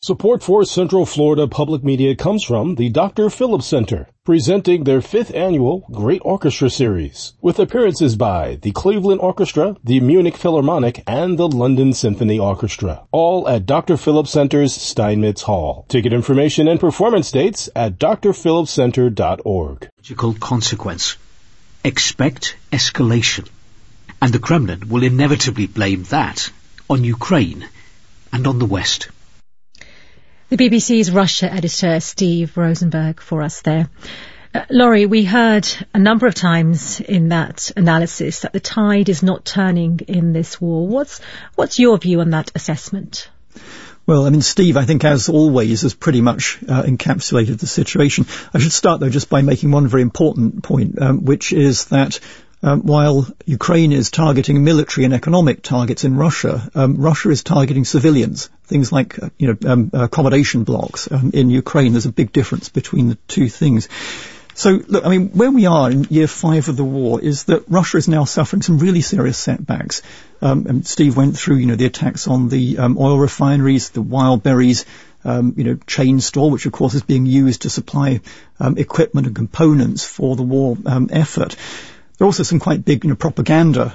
Support for Central Florida Public Media comes from the Dr. Phillips Center, presenting their 5th annual Great Orchestra Series, with appearances by the Cleveland Orchestra, the Munich Philharmonic, and the London Symphony Orchestra, all at Dr. Phillips Center's Steinmetz Hall. Ticket information and performance dates at drphillipscenter.org. Logical consequence. Expect escalation. And the Kremlin will inevitably blame that on Ukraine and on the West. The BBC's Russia editor, Steve Rosenberg, for us there. Laurie, we heard a number of times in that analysis that the tide is not turning in this war. What's your view on that assessment? Well, Steve, I think, as always, has pretty much encapsulated the situation. I should start, though, just by making one very important point, which is that while Ukraine is targeting military and economic targets in Russia, Russia is targeting civilians, things like, accommodation blocks. In Ukraine, there's a big difference between the two things. So, look, where we are in year 5 of the war is that Russia is now suffering some really serious setbacks. And Steve went through, the attacks on the oil refineries, the Wildberries, chain store, which of course is being used to supply equipment and components for the war effort. There are also some quite big, propaganda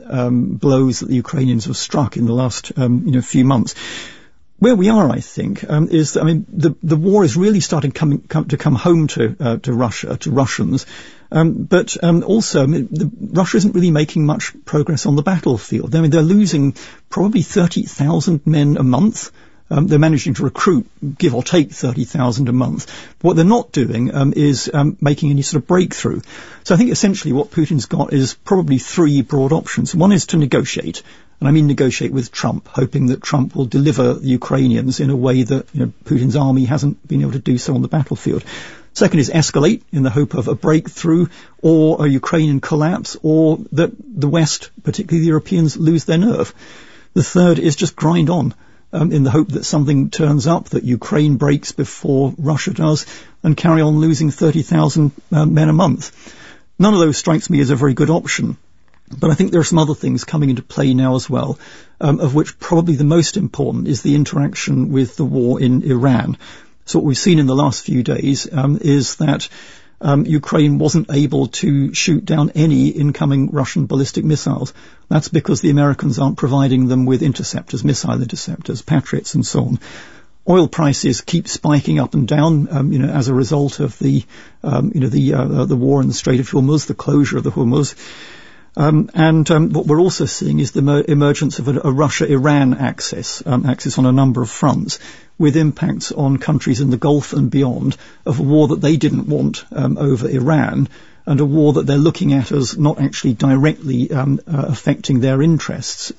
blows that the Ukrainians have struck in the last, few months. Where we are, I think, is that, the war is really starting to come home to Russia, to Russians. But also, Russia isn't really making much progress on the battlefield. They're losing probably 30,000 men a month. They're managing to recruit, give or take, 30,000 a month. What they're not doing is making any sort of breakthrough. So I think essentially what Putin's got is probably 3 broad options. One is to negotiate, and I mean negotiate with Trump, hoping that Trump will deliver the Ukrainians in a way that Putin's army hasn't been able to do so on the battlefield. Second is escalate in the hope of a breakthrough or a Ukrainian collapse, or that the West, particularly the Europeans, lose their nerve. The third is just grind on. In the hope that something turns up, that Ukraine breaks before Russia does, and carry on losing 30,000 men a month. None of those strikes me as a very good option. But I think there are some other things coming into play now as well, of which probably the most important is the interaction with the war in Iran. So what we've seen in the last few days is that Ukraine wasn't able to shoot down any incoming Russian ballistic missiles. That's because the Americans aren't providing them with interceptors, missile interceptors, Patriots, and so on. Oil prices keep spiking up and down, as a result of the war in the Strait of Hormuz, the closure of the Hormuz. What we're also seeing is the emergence of a Russia-Iran axis on a number of fronts, with impacts on countries in the Gulf and beyond, of a war that they didn't want over Iran, and a war that they're looking at as not actually directly affecting their interests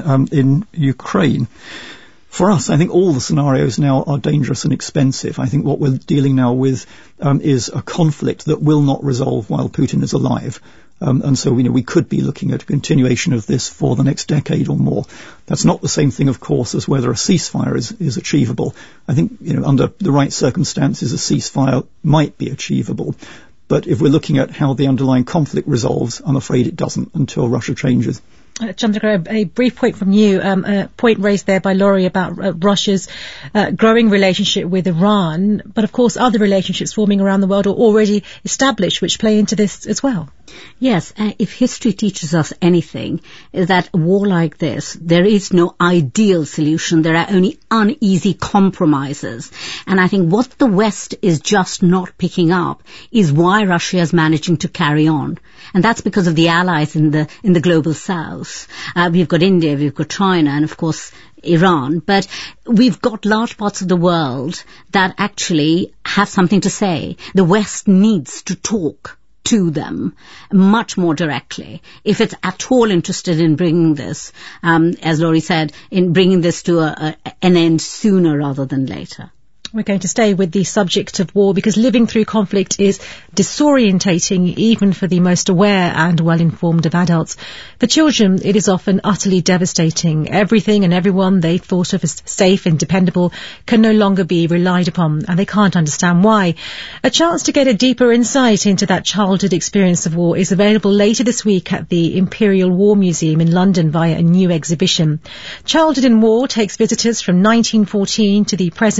in Ukraine. For us, I think all the scenarios now are dangerous and expensive. I think what we're dealing now with is a conflict that will not resolve while Putin is alive. And so, we could be looking at a continuation of this for the next decade or more. That's not the same thing, of course, as whether a ceasefire is achievable. I think, under the right circumstances, a ceasefire might be achievable. But if we're looking at how the underlying conflict resolves, I'm afraid it doesn't until Russia changes. Chandra, a brief point from you, a point raised there by Laurie about Russia's growing relationship with Iran, but of course other relationships forming around the world are already established, which play into this as well. Yes, if history teaches us anything, is that a war like this, there is no ideal solution. There are only uneasy compromises. And I think what the West is just not picking up is why Russia is managing to carry on. And that's because of the allies in the global south. We've got India, we've got China, and of course Iran. But we've got large parts of the world that actually have something to say. The West needs to talk to them much more directly if it's at all interested in bringing this, as Laurie said, in bringing this to an end sooner rather than later. We're going to stay with the subject of war because living through conflict is disorientating even for the most aware and well-informed of adults. For children, it is often utterly devastating. Everything and everyone they thought of as safe and dependable can no longer be relied upon, and they can't understand why. A chance to get a deeper insight into that childhood experience of war is available later this week at the Imperial War Museum in London via a new exhibition. Childhood in War takes visitors from 1914 to the present